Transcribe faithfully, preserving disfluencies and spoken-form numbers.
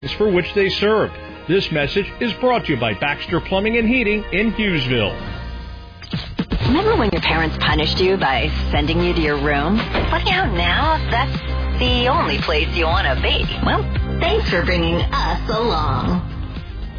for which they served. This message is brought to you by Baxter Plumbing and Heating in Hughesville. Remember when your parents punished you by sending you to your room? But you know, now that's the only place you want to be. Well, thanks for bringing us along.